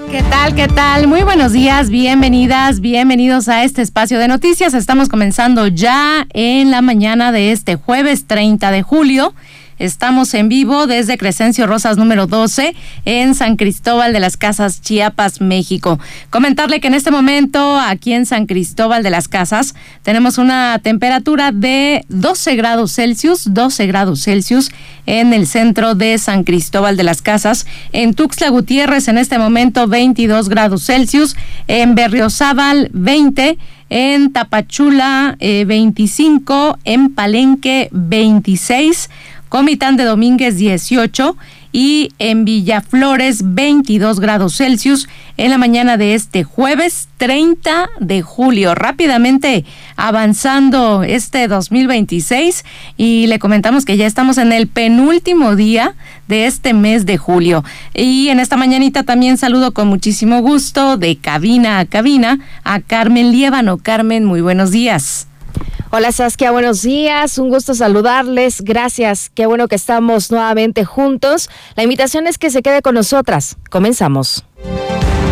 ¿Qué tal? ¿Qué tal? Muy buenos días, bienvenidas, bienvenidos a este espacio de noticias. Estamos comenzando ya en la mañana de este jueves 30 de julio. Estamos en vivo desde Crescencio Rosas número 12 en San Cristóbal de las Casas, Chiapas, México. Comentarle que en este momento aquí en San Cristóbal de las Casas tenemos una temperatura de 12 grados Celsius en el centro de San Cristóbal de las Casas. En Tuxtla Gutiérrez en este momento 22 grados Celsius, en Berriozábal 20, en Tapachula 25, en Palenque 26, Comitán de Domínguez 18 y en Villaflores 22 grados Celsius en la mañana de este jueves 30 de julio. Rápidamente avanzando este 2026 y le comentamos que ya estamos en el penúltimo día de este mes de julio. Y en esta mañanita también saludo con muchísimo gusto de cabina a cabina a Carmen Liévano. Carmen, muy buenos días. Hola Saskia, buenos días, un gusto saludarles, gracias, qué bueno que estamos nuevamente juntos. La invitación es que se quede con nosotras, comenzamos.